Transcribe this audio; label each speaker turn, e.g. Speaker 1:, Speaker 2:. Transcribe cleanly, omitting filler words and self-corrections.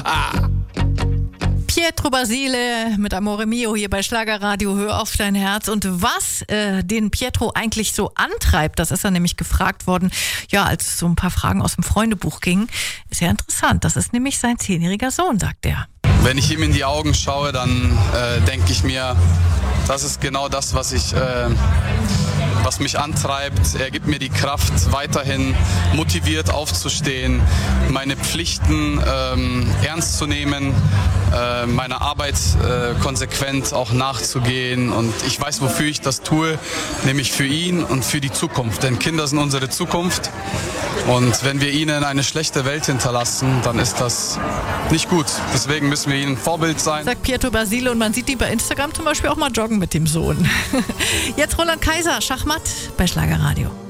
Speaker 1: Pietro Basile mit Amore Mio hier bei Schlagerradio. Hör auf dein Herz. Und was den Pietro eigentlich so antreibt, das ist er nämlich gefragt worden, ja, als es so ein paar Fragen aus dem Freundebuch ging, ist ja interessant. Das ist nämlich sein 10-jähriger Sohn, sagt er.
Speaker 2: Wenn ich ihm in die Augen schaue, dann denke ich mir, das ist genau das, was mich antreibt. Er gibt mir die Kraft, weiterhin motiviert aufzustehen, meine Pflichten ernst zu nehmen, meiner Arbeit konsequent auch nachzugehen. Und ich weiß, wofür ich das tue, nämlich für ihn und für die Zukunft. Denn Kinder sind unsere Zukunft. Und wenn wir ihnen eine schlechte Welt hinterlassen, dann ist das nicht gut. Deswegen müssen wir ihnen Vorbild sein.
Speaker 1: Sagt Pietro Basile, und man sieht ihn bei Instagram zum Beispiel auch mal joggen mit dem Sohn. Jetzt Roland Kaiser, Schachmatt bei Schlagerradio.